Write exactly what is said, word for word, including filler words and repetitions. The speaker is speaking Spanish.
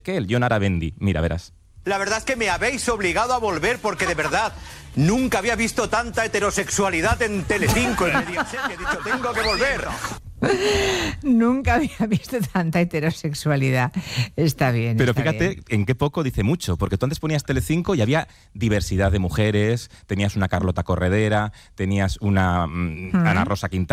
que el Jon Arabendi. Mira, verás. La verdad es que me habéis obligado a volver porque de verdad nunca había visto tanta heterosexualidad en Telecinco, en Mediaset, y he dicho, tengo que volver. Nunca había visto tanta heterosexualidad. Está bien. Pero está fíjate bien. en qué poco dice mucho, porque tú antes ponías Telecinco y había diversidad de mujeres, tenías una Carlota Corredera, tenías una mm, Mm. Ana Rosa Quintana.